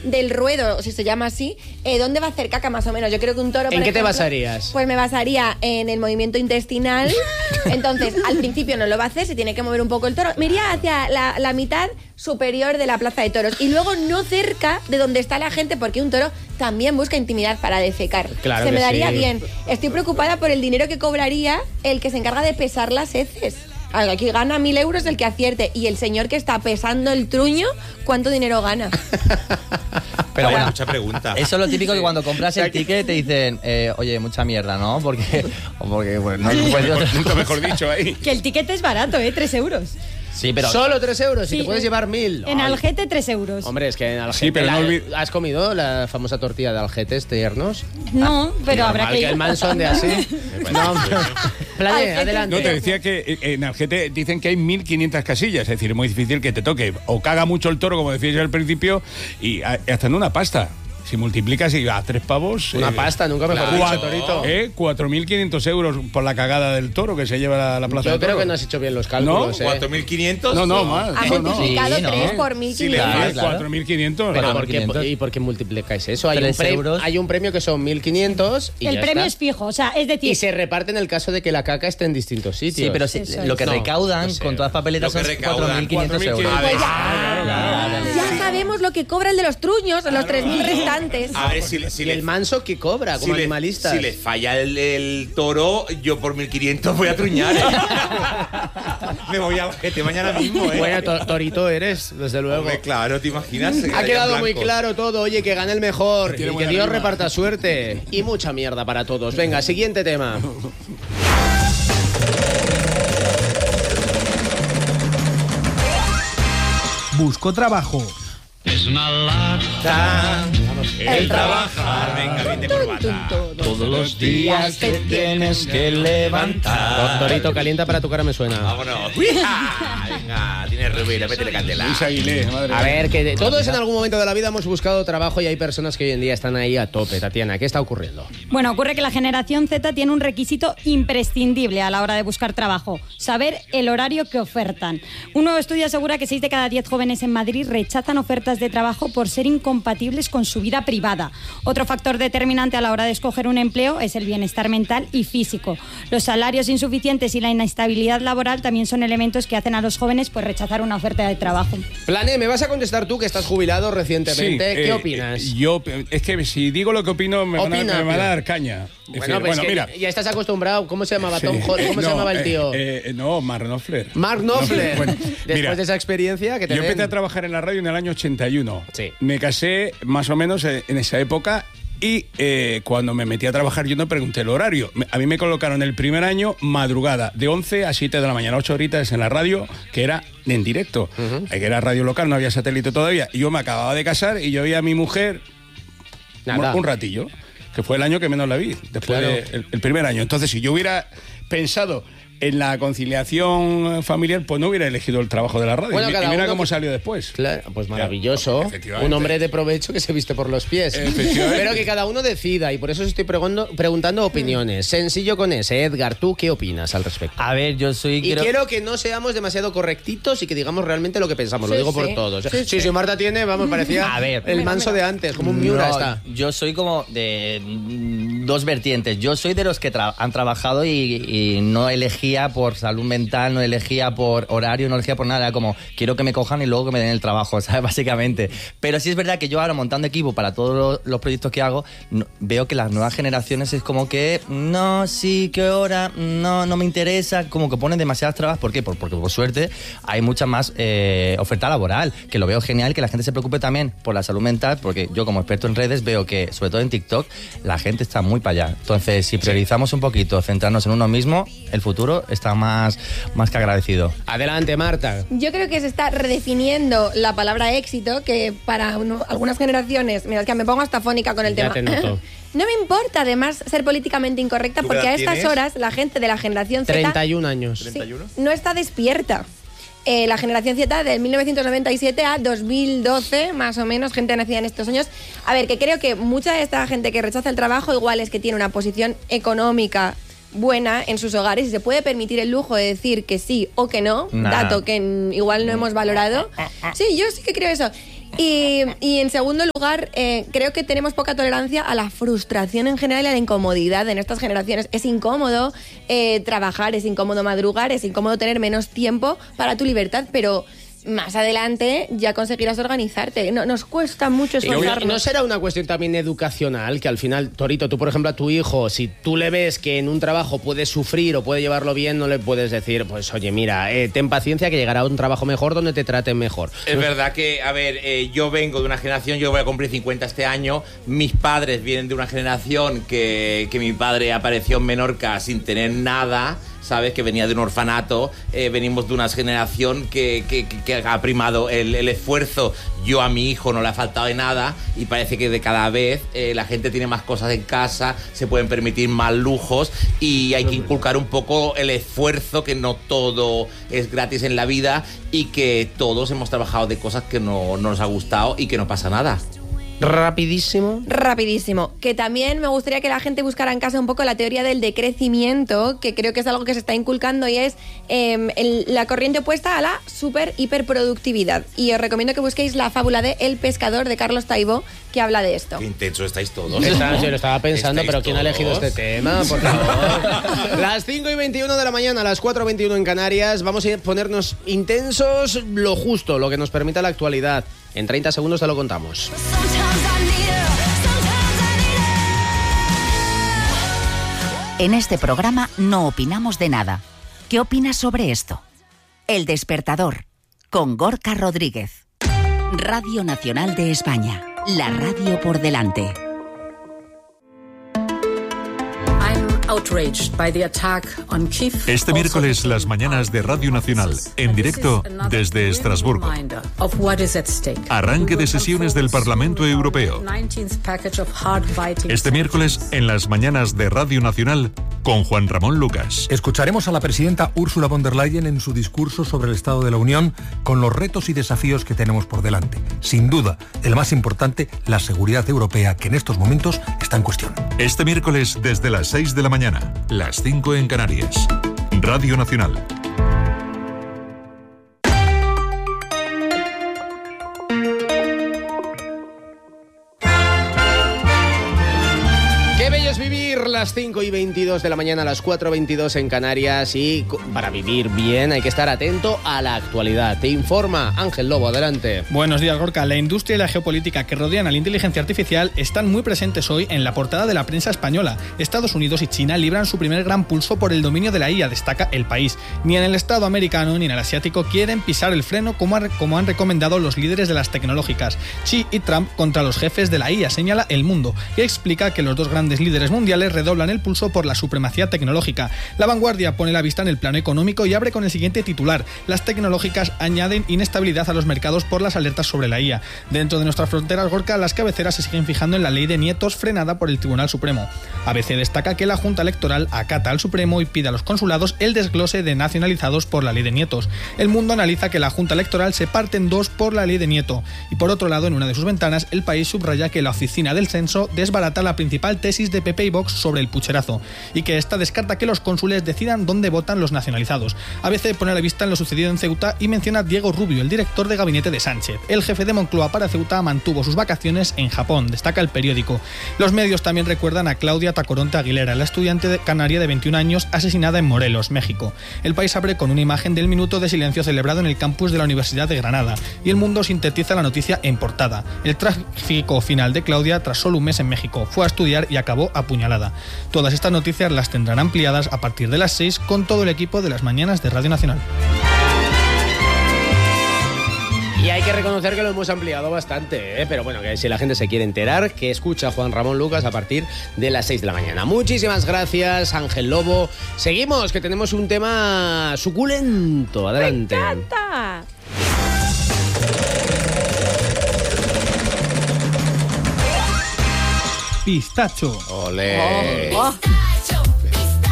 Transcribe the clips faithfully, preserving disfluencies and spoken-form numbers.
del ruedo, si se llama así, eh, ¿dónde va a hacer caca más o menos? Yo creo que un toro, por ¿En qué ejemplo, te basarías? Pues me basaría en el movimiento intestinal. Entonces, al principio no lo va a hacer, se tiene que mover un poco el toro. Me iría hacia la, la mitad superior de la plaza de toros y luego no cerca de donde está la gente, porque un toro también busca intimidad para defecar. Claro se que me daría sí. bien. Estoy preocupada por el dinero que cobraría el que se encarga de pesar las heces. Aquí gana mil euros el que acierte, y el señor que está pesando el truño, ¿cuánto dinero gana? Pero bueno, mucha pregunta. Eso es lo típico que cuando compras el ticket te dicen, eh, oye, mucha mierda, ¿no? Porque, porque bueno, no puedes Mejor, nunca mejor dicho ahí. Que el ticket es barato, ¿eh? Tres euros. Sí, pero Solo tres euros Sí, y te puedes eh, llevar mil. En Ay. Algete, tres euros. Hombre, es que en Algete... Sí, pero la- no olvid- ¿Has comido la famosa tortilla de Algetes tiernos? No, pero habrá Normal que que ir. el manso de así. No, Plane, Algete. adelante. No, te decía que eh, en Algete dicen que hay mil quinientas casillas, es decir, es muy difícil que te toque. O caga mucho el toro, como decía yo al principio, y a- hasta en una pasta. Si multiplicas y a tres pavos... Una eh, pasta, nunca mejor dicho, cuatro- Torito. Eh, cuatro mil quinientos euros por la cagada del toro que se lleva la, la plaza Yo de creo toros. que no has hecho bien los cálculos, ¿eh? ¿cuatro mil quinientos? No, no, más. Ha no, no. multiplicado Sí, ¿no? tres por mil Sí, le- quinientos. Claro, claro. cuatro mil quinientos. Pero Vale, ¿por qué, quinientos. ¿y por qué multiplicáis eso? Hay un, Tres pre- euros. hay un premio que son mil quinientos y El ya premio está. es fijo, o sea, es decir... Y se reparte en el caso de que la caca esté en distintos sitios. sí, pero si- Eso lo es. que No, recaudan no sé. con todas las papeletas Lo que son recaudan. cuatro mil quinientos euros. A ver, Ya sabemos lo que cobra el de los truños, los tres mil restantes. a ver si, si ¿Y le el manso que cobra como si le, animalista? si le falla el, el toro, yo por mil quinientos voy a truñar. ¿eh? Me voy a Algete mañana mismo, ¿eh? Bueno, to- torito eres, desde luego. Hombre, claro, ¿te imaginas? Se Ha quedarían quedado muy blancos. claro todo. Oye, que gane el mejor Tiene y que buena Dios rima. reparta suerte. Y mucha mierda para todos. Venga, siguiente tema. Busco trabajo. Es una lata el trabajar. Venga, bien de corbata. Todos los días te tienes que levantar. Torito, calienta para tu cara me suena. Vámonos. Ah, venga, tiene rubira, métele candela. Luis Aguilé, madre A mía. ver, que de- todos en algún momento de la vida hemos buscado trabajo y hay personas que hoy en día están ahí a tope. Tatiana, ¿qué está ocurriendo? Bueno, ocurre que la generación Z tiene un requisito imprescindible a la hora de buscar trabajo: saber el horario que ofertan. Un nuevo estudio asegura que seis de cada diez jóvenes en Madrid rechazan ofertas de trabajo por ser incompatibles con su vida privada. Otro factor determinante a la hora de escoger un empleo es el bienestar mental y físico. Los salarios insuficientes y la inestabilidad laboral también son elementos que hacen a los jóvenes pues rechazar una oferta de trabajo. Plane, ¿me vas a contestar tú que estás jubilado recientemente? Sí, ¿Qué eh, opinas? Yo, es que si digo lo que opino, me, van a, Opina, me van a tío. dar caña. Es Bueno, decir, pues bueno, que mira. ya estás acostumbrado. ¿Cómo se llamaba Sí. Tom Holland? ¿Cómo se No, llamaba el tío? eh, eh, no, Mark Knopfler. Mark Knopfler. Bueno, Después mira, de esa experiencia que te yo empecé den. a trabajar en la radio en el año ochenta y uno. Sí. Me casé más o menos eh, en esa época y eh, cuando me metí a trabajar yo no pregunté el horario. Me- A mí me colocaron el primer año madrugada, de once a siete de la mañana, ocho horitas en la radio, que era en directo. Eh, que era radio local, no había satélite todavía. Y yo me acababa de casar y yo vi a mi mujer Nada. un ratillo, que fue el año que menos la vi, después Claro. de- el, el primer año. Entonces, si yo hubiera pensado en la conciliación familiar, pues no hubiera elegido el trabajo de la radio. Bueno, y, cada y mira uno cómo que- salió después. Claro, pues maravilloso. Efectivamente. Un hombre de provecho que se viste por los pies. Efectivamente. Pero que cada uno decida y por eso os estoy preguntando, preguntando opiniones. Sencillo con ese. Edgar, ¿tú qué opinas al respecto? A ver, yo soy... Y creo- quiero que no seamos demasiado correctitos y que digamos realmente lo que pensamos. lo Sí, digo por sí. todos. Sí, Sí, sí, Marta tiene, vamos, parecía A ver. el manso de antes, como un Miura No, está. Yo soy como de mm, dos vertientes. Yo soy de los que tra- han trabajado y, y no elegía por salud mental, no elegía por horario, no elegía por nada. Era como, quiero que me cojan y luego que me den el trabajo, ¿sabes? Básicamente. Pero sí es verdad que yo ahora montando equipo para todos los, los proyectos que hago, no- veo que las nuevas generaciones es como que, no, sí, qué hora, no, no me interesa, como que ponen demasiadas trabas. ¿Por qué? Por- porque por suerte hay mucha más eh, oferta laboral, que lo veo genial, que la gente se preocupe también por la salud mental, porque yo como experto en redes veo que, sobre todo en TikTok, la gente está muy para allá. Entonces, si priorizamos un poquito, centrarnos en uno mismo, el futuro está más, más que agradecido. Adelante, Marta. Yo creo que se está redefiniendo la palabra éxito, que para uno- algunas generaciones, mira, es que me pongo hasta fónica con el Ya tema. te noto. No me importa, además, ser políticamente incorrecta, ¿Tú qué porque a edad estas tienes? horas la gente de la generación Z treinta y un años. sí, ¿treinta y uno? no está despierta. Eh, la generación Z de mil novecientos noventa y siete a dos mil doce, más o menos, gente nacida en estos años. A ver, que creo que mucha de esta gente que rechaza el trabajo igual es que tiene una posición económica buena en sus hogares y se puede permitir el lujo de decir que sí o que no, Nah. dato que mm, igual no hemos valorado. Sí, yo sí que creo eso. Y, y en segundo lugar, eh, creo que tenemos poca tolerancia a la frustración en general y a la incomodidad en estas generaciones. Es incómodo eh, trabajar, es incómodo madrugar, es incómodo tener menos tiempo para tu libertad, pero más adelante ya conseguirás organizarte. No, nos cuesta mucho esforzarnos. ¿No será una cuestión también educacional? Que al final, Torito, tú por ejemplo a tu hijo, si tú le ves que en un trabajo puede sufrir o puede llevarlo bien, no le puedes decir, pues oye, mira, eh, ten paciencia que llegará a un trabajo mejor donde te traten mejor. Es verdad que, a ver, eh, yo vengo de una generación, yo voy a cumplir cincuenta este año, mis padres vienen de una generación que, que mi padre apareció en Menorca sin tener nada, ¿sabes? Que venía de un orfanato, eh, venimos de una generación que, que, que ha primado el, el esfuerzo. Yo a mi hijo no le ha faltado de nada y parece que de cada vez eh, la gente tiene más cosas en casa, se pueden permitir más lujos y hay que inculcar un poco el esfuerzo, que no todo es gratis en la vida y que todos hemos trabajado de cosas que no, no nos ha gustado y que no pasa nada. Rapidísimo. Rapidísimo. Que también me gustaría que la gente buscara en casa un poco la teoría del decrecimiento, que creo que es algo que se está inculcando y es eh, el, la corriente opuesta a la super hiperproductividad. Y os recomiendo que busquéis la fábula de El pescador de Carlos Taibo, que habla de esto. Qué intenso estáis todos. Está, yo lo estaba pensando, ¿Estáis pero ¿quién todos? ha elegido este tema? Por favor. Las cinco y veintiuno de la mañana, las cuatro y veintiuno en Canarias. Vamos a ponernos intensos, lo justo, lo que nos permita la actualidad. En treinta segundos te lo contamos. En este programa no opinamos de nada. ¿Qué opinas sobre esto? El Despertador, con Gorka Rodríguez. Radio Nacional de España, la radio por delante. Este miércoles, las mañanas de Radio Nacional, en directo desde Estrasburgo. Arranque de sesiones del Parlamento Europeo. Este miércoles, en las mañanas de Radio Nacional, con Juan Ramón Lucas. Escucharemos a la presidenta Ursula von der Leyen en su discurso sobre el Estado de la Unión, con los retos y desafíos que tenemos por delante. Sin duda, el más importante, la seguridad europea, que en estos momentos está en cuestión. Este miércoles, desde las seis de la mañana, las cinco en Canarias. Radio Nacional. Qué bello es vivir las cinco y veintidós de la mañana, las cuatro y veintidós en Canarias, y para vivir bien hay que estar atento a la actualidad. Te informa Ángel Lobo, adelante. Buenos días, Gorka. La industria y la geopolítica que rodean a la inteligencia artificial están muy presentes hoy en la portada de la prensa española. Estados Unidos y China libran su primer gran pulso por el dominio de la I A, destaca El País. Ni en el Estado americano ni en el asiático quieren pisar el freno como, ha, como han recomendado los líderes de las tecnológicas. Xi y Trump contra los jefes de la I A, señala El Mundo, y explica que los dos grandes líderes mundiales redoblan el pulso por la supremacía tecnológica. La Vanguardia pone la vista en el plano económico y abre con el siguiente titular: las tecnológicas añaden inestabilidad a los mercados por las alertas sobre la I A. Dentro de nuestras fronteras, Gorka, las cabeceras se siguen fijando en la ley de nietos frenada por el Tribunal Supremo. A B C destaca que la Junta Electoral acata al Supremo y pide a los consulados el desglose de nacionalizados por la ley de nietos. El Mundo analiza que la Junta Electoral se parte en dos por la ley de nieto. Y por otro lado, en una de sus ventanas, El País subraya que la Oficina del Censo desbarata la principal tesis de P P y Vox sobre el pucherazo, y que esta descarta que los cónsules decidan dónde votan los nacionalizados. A veces pone la vista en lo sucedido en Ceuta y menciona a Diego Rubio, el director de gabinete de Sánchez. El jefe de Moncloa para Ceuta mantuvo sus vacaciones en Japón, destaca el periódico. Los medios también recuerdan a Claudia Tacoronte Aguilera, la estudiante de canaria de veintiún años asesinada en Morelos, México. El País abre con una imagen del minuto de silencio celebrado en el campus de la Universidad de Granada, y El Mundo sintetiza la noticia en portada: el trágico final de Claudia tras solo un mes en México. Fue a estudiar y acabó apuñalada. Todas estas noticias las tendrán ampliadas a partir de las seis con todo el equipo de las mañanas de Radio Nacional. Y hay que reconocer que lo hemos ampliado bastante, ¿eh? Pero bueno, que si la gente se quiere enterar, que escucha a Juan Ramón Lucas a partir de las seis de la mañana. Muchísimas gracias, Ángel Lobo. Seguimos, que tenemos un tema suculento. Adelante. ¡Me encanta! Pistacho. Olé. Oh, oh.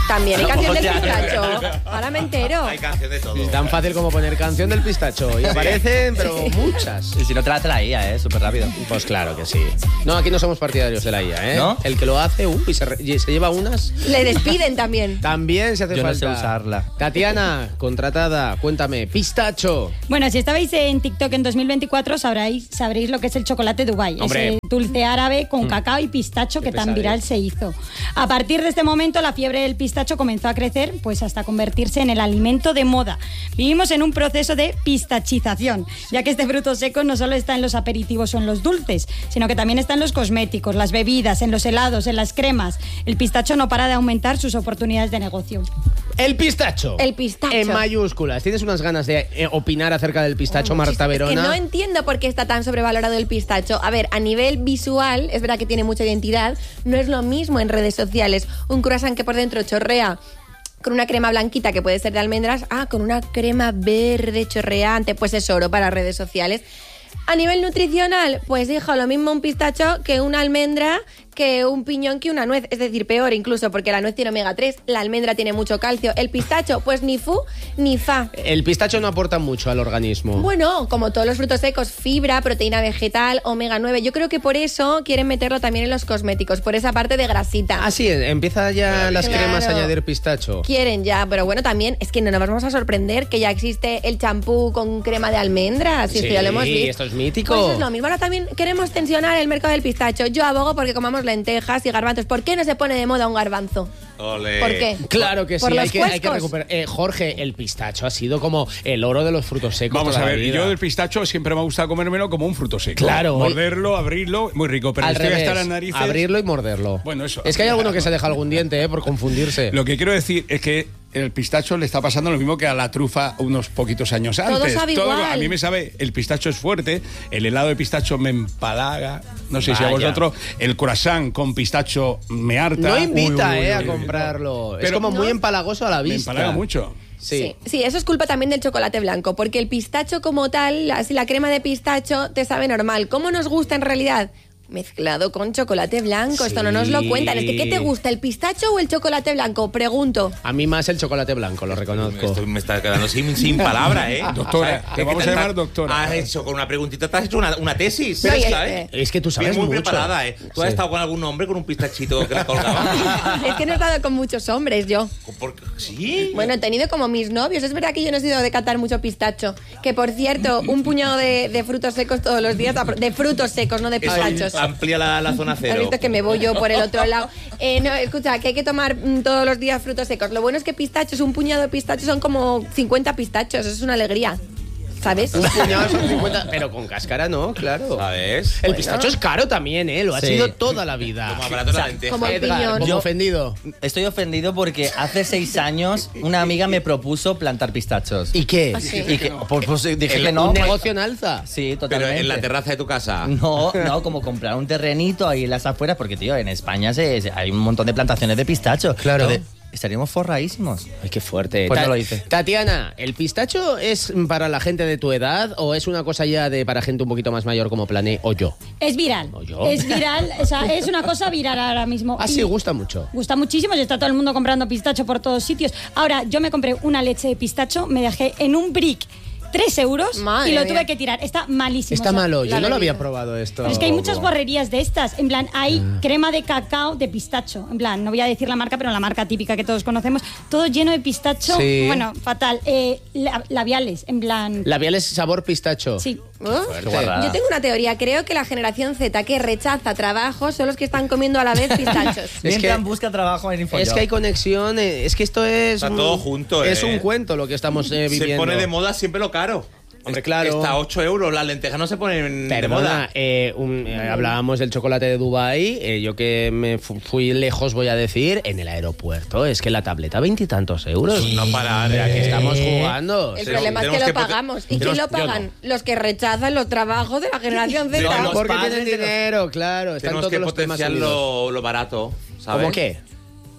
También hay canción del Hostia. pistacho. Ahora me entero. Hay canción de todo. Es tan fácil como poner canción del pistacho. Y aparecen, pero muchas. Y si no te la traía, ¿eh? Súper rápido. Pues claro que sí. No, aquí no somos partidarios de la I A, ¿eh? ¿No? El que lo hace, uy, se, re- y se lleva unas. Le despiden también. También se hace Yo no falta. sé usarla. Tatiana, contratada, cuéntame, pistacho. Bueno, si estabais en TikTok en dos mil veinticuatro sabréis, sabréis lo que es el chocolate Dubai. Hombre. Ese dulce árabe con cacao y pistacho que tan pesadez. viral se hizo. A partir de este momento la fiebre del pistacho comenzó a crecer pues hasta convertirse en el alimento de moda. Vivimos en un proceso de pistachización, ya que este fruto seco no solo está en los aperitivos o en los dulces, sino que también está en los cosméticos, las bebidas, en los helados, en las cremas. El pistacho no para de aumentar sus oportunidades de negocio. El pistacho. El pistacho. En mayúsculas. ¿Tienes unas ganas de eh, opinar acerca del pistacho, Marta Es Verona? que no entiendo por qué está tan sobrevalorado el pistacho. A ver, a nivel visual, es verdad que tiene mucha identidad, no es lo mismo en redes sociales. Un croissant que por dentro chorrea con una crema blanquita que puede ser de almendras, ah, con una crema verde chorreante, pues es oro para redes sociales. A nivel nutricional, pues hijo, lo mismo un pistacho que una almendra, que un piñón, que una nuez. Es decir, peor incluso, porque la nuez tiene omega tres, la almendra tiene mucho calcio. El pistacho, pues ni fu ni fa. El pistacho no aporta mucho al organismo. Bueno, como todos los frutos secos, fibra, proteína vegetal, omega nueve. Yo creo que por eso quieren meterlo también en los cosméticos, por esa parte de grasita. Ah, sí, empieza ya las Claro. cremas a añadir pistacho. Quieren ya, pero bueno, también es que no nos vamos a sorprender que ya existe el champú con crema de almendras. Si Sí, esto ya lo hemos visto. esto es mítico. Pues es lo mismo. Ahora también queremos tensionar el mercado del pistacho. Yo abogo porque comamos lentejas y garbanzos. ¿Por qué no se pone de moda un garbanzo? Ole. ¿Por qué? Claro que sí, ¿Por hay los que, hay que cuescos? recuperar. Eh, Jorge, el pistacho ha sido como el oro de los frutos secos. Vamos toda a la ver, vida. yo del pistacho siempre me ha gustado comérmelo como un fruto seco. Claro. Morderlo, abrirlo, muy rico. Pero Al estoy revés, hasta las narices. abrirlo y morderlo. Bueno, eso. Es que hay alguno que se deja algún diente, eh, por confundirse. Lo que quiero decir es que el pistacho le está pasando lo mismo que a la trufa unos poquitos años Todo antes. sabe igual. A mí me sabe, el pistacho es fuerte, el helado de pistacho me empalaga, no sé si a Vaya. vosotros, el croissant con pistacho me harta. No invita, Uy, uy, eh, uy, a uy. comprarlo. es Pero- como muy empalagoso a la Me vista. empalaga mucho. Sí. Sí, sí, eso es culpa también del chocolate blanco, porque el pistacho como tal, así la crema de pistacho te sabe normal. ¿Cómo nos gusta en realidad? Mezclado con chocolate blanco. Esto no nos lo cuentan. Es que, ¿qué te gusta, el pistacho o el chocolate blanco? Pregunto. A mí más el chocolate blanco, lo reconozco. Esto me está quedando sin, sin palabra, ¿eh? Doctora, O sea, te vamos que a llamar doctora. Has hecho con una preguntita, te has hecho una, una tesis, No, y- ¿sabes? Es que tú sabes Bien, muy mucho. preparada, ¿eh? ¿Tú has Sí. estado con algún hombre con un pistachito que le colgaba? Es que no he estado con muchos hombres yo. ¿Por qué? ¿Sí? Bueno, he tenido como mis novios. Es verdad que yo no he sido de catar mucho pistacho. Que por cierto, un puñado de, de frutos secos todos los días. De frutos secos, no de Eso pistachos. amplía la, la zona Has cero. visto que me voy yo por el otro lado. Eh, no, escucha, que hay que tomar mm, todos los días frutos secos. Lo bueno es que pistachos, un puñado de pistachos son como cincuenta pistachos. Eso es una alegría. ¿Sabes? Un puñado son cincuenta, pero con cáscara no, claro. ¿Sabes? El pistacho es caro también, ¿eh? Lo ha Sí. sido toda la vida. Como barato la lenteja. como el Edgar, piñón. como Yo- ofendido. Estoy ofendido porque hace seis años una amiga me propuso plantar pistachos. ¿Y qué? ¿Ah, sí? Y que, pues, pues, dije El- que no. un pues- negocio en alza. Sí, Pero totalmente. en la terraza de tu casa. No, no, como comprar un terrenito ahí en las afueras, porque, tío, en España se, se- hay un montón de plantaciones de pistacho. Claro. Entonces, estaríamos forradísimos. Ay, qué fuerte. Pues Ta- no lo hice. Tatiana, ¿el pistacho es para la gente de tu edad o es una cosa ya de para gente un poquito más mayor como Plané o yo? Es viral. ¿O yo? Es viral, o sea, es una cosa viral ahora mismo. Ah, Y sí, gusta mucho. Gusta muchísimo y está todo el mundo comprando pistacho por todos sitios. Ahora, yo me compré una leche de pistacho, me dejé en un brick tres euros Madre y lo mía. tuve que tirar. Está malísimo. Está o sea, malo, yo la no lo había bebida. probado esto. Pero es que hay muchas guarrerías de estas. En plan, hay crema de cacao de pistacho. En plan, no voy a decir la marca, pero la marca típica que todos conocemos. Todo lleno de pistacho. Sí. Bueno, fatal. Eh, la- labiales, en plan. Labiales sabor pistacho. Sí. ¿Eh? Qué guarrada. Yo tengo una teoría. Creo que la generación Z que rechaza trabajo son los que están comiendo a la vez pistachos. Es Mientras que- busca trabajo en Infojob. Es que hay conexión, eh, es que esto es... Está un- todo junto, Es ¿eh? un cuento lo que estamos eh, viviendo. Se pone de moda siempre lo caro. Hombre, claro. Está a ocho euros, las lentejas no se ponen de Perdona, moda. eh, un- eh, hablábamos del chocolate de Dubái, eh, yo que me fu- fui lejos voy a decir, en el aeropuerto, es que la tableta veintitantos euros. No parar, ¿A eh. qué estamos jugando? El Tenemos- problema es que tenemos lo que prote- pagamos. ¿Y quién tenemos- lo yo no. pagan? Los que rechazan los trabajos de la generación Z. No, No, los porque padres tienen de los- dinero, claro. Están Tenemos todos que los temas potenciar unidos. lo, lo barato, ¿sabes? ¿Cómo qué?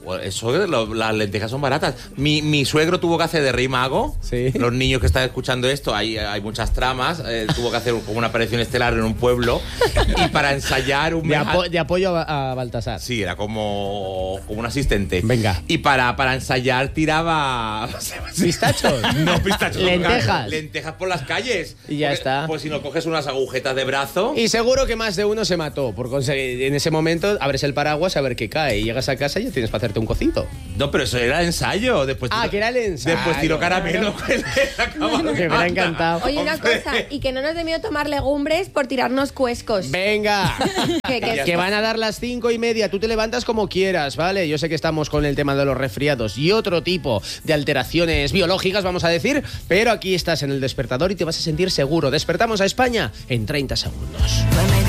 Bueno, eso, lo, las lentejas son baratas. Mi, mi suegro tuvo que hacer de rey mago. Sí. Los niños que están escuchando esto, hay, hay muchas tramas. Eh, tuvo que hacer como una aparición estelar en un pueblo. Y para ensayar un De, mes- apo- de apoyo a, a Baltasar. Sí, era como, como un asistente. Venga. Y para, para ensayar tiraba... ¿Pistachos? No, pistachos. Lentejas. Lentejas por las calles. Y ya Porque, está. Pues si no coges unas agujetas de brazo... Y seguro que más de uno se mató por conseguir. En ese momento abres el paraguas a ver qué cae. Y llegas a casa y ya tienes para hacerte un cocito. No, pero eso era ensayo. Después Ah, tiro- que era el ensayo. Después tiro caramelo. Que me ha encantado. Oye, una cosa, y que no nos dé miedo tomar legumbres por tirarnos cuescos. Venga, Que- que- que van a dar las cinco y media. Tú te levantas como quieras, ¿vale? Yo sé que estamos con el tema de los resfriados y otro tipo de alteraciones biológicas, vamos a decir, pero aquí estás en el despertador y te vas a sentir seguro. Despertamos a España en treinta segundos.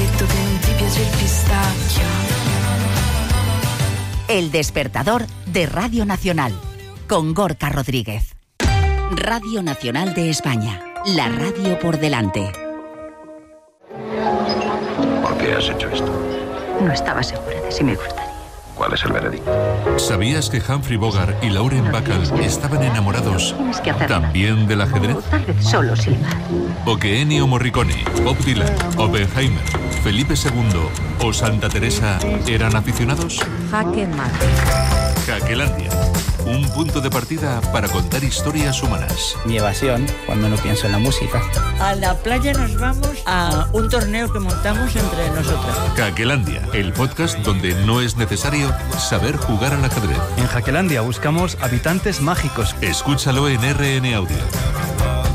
El despertador de Radio Nacional con Gorka Rodríguez. Radio Nacional de España, la radio por delante. ¿Por qué has hecho esto? No estaba segura de si me gustaría. ¿Cuál es el veredicto? ¿Sabías que Humphrey Bogart y Lauren Bacall estaban enamorados Tienes que hacer también del ajedrez? Tal vez solo silbar. ¿O que Ennio Morricone, Bob Dylan, Oppenheimer, Felipe segundo o Santa Teresa eran aficionados? Jaque mate. Jaquelandia, un punto de partida para contar historias humanas. Mi evasión cuando no pienso en la música. A la playa nos vamos a un torneo que montamos entre nosotros. Jaquelandia, el podcast donde no es necesario saber jugar al ajedrez. En Jaquelandia buscamos habitantes mágicos. Escúchalo en R N Audio.